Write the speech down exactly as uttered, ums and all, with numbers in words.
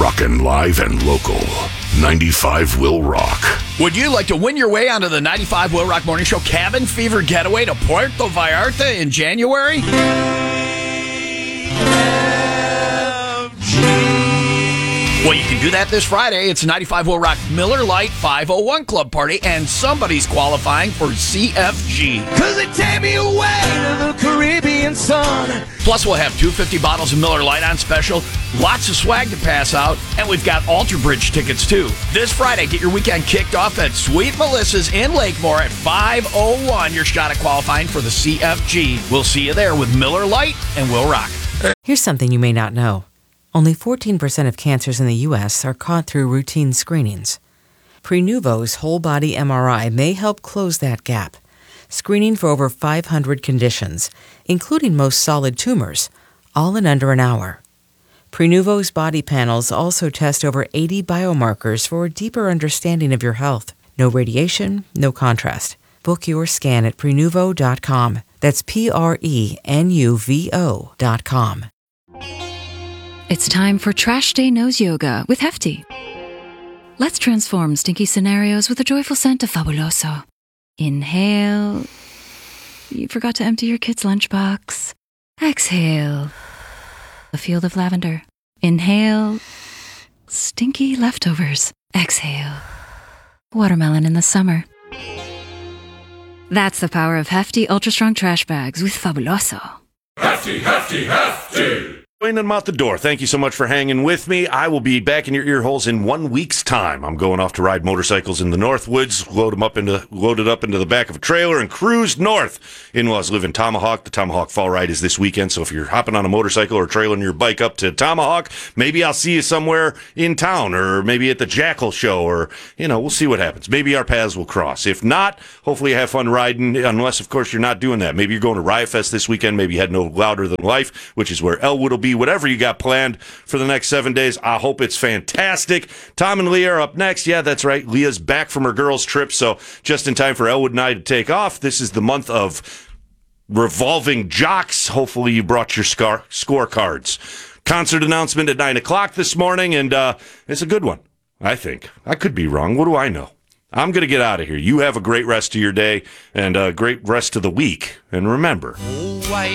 Rockin' live and local. ninety-five will rock. Would you like to win your way onto the ninety-five Will Rock Morning Show Cabin Fever Getaway to Puerto Vallarta in January? Well, you can do that this Friday. It's a ninety-five Will Rock Miller Lite five oh one Club Party, and somebody's qualifying for C F G. Cause it take me away to the Caribbean sun. Plus, we'll have two hundred fifty bottles of Miller Lite on special, lots of swag to pass out, and we've got Alter Bridge tickets, too. This Friday, get your weekend kicked off at Sweet Melissa's in Lakemore at five oh one. Your shot at qualifying for the C F G. We'll see you there with Miller Lite and Will Rock. Here's something you may not know. Only fourteen percent of cancers in the U S are caught through routine screenings. Prenuvo's whole-body M R I may help close that gap, screening for over five hundred conditions, including most solid tumors, all in under an hour. Prenuvo's body panels also test over eighty biomarkers for a deeper understanding of your health. No radiation, no contrast. Book your scan at Prenuvo dot com. That's P R E N U V O dot com. It's time for Trash Day Nose Yoga with Hefty. Let's transform stinky scenarios with a joyful scent of Fabuloso. Inhale. You forgot to empty your kid's lunchbox. Exhale. A field of lavender. Inhale. Stinky leftovers. Exhale. Watermelon in the summer. That's the power of Hefty Ultra Strong Trash Bags with Fabuloso. Hefty, Hefty, Hefty! In and out the door. Thank you so much for hanging with me. I will be back in your ear holes in one week's time. I'm going off to ride motorcycles in the Northwoods, load them up into, load it up into the back of a trailer, and cruise north. In-laws live in Tomahawk. The Tomahawk Fall Ride is this weekend, so if you're hopping on a motorcycle or trailing your bike up to Tomahawk, maybe I'll see you somewhere in town, or maybe at the Jackal Show, or, you know, we'll see what happens. Maybe our paths will cross. If not, hopefully you have fun riding, unless, of course, you're not doing that. Maybe you're going to Riot Fest this weekend. Maybe you had no Louder Than Life, which is where Elwood will be. Whatever you got planned for the next seven days, I hope it's fantastic. Tom and Leah are up next. Yeah, that's right. Leah's back from her girls' trip, so just in time for Elwood and I to take off. This is the month of revolving jocks. Hopefully you brought your scar- scorecards. Concert announcement at nine o'clock this morning, and uh, it's a good one, I think. I could be wrong. What do I know? I'm going to get out of here. You have a great rest of your day and a great rest of the week. And remember, Oh, white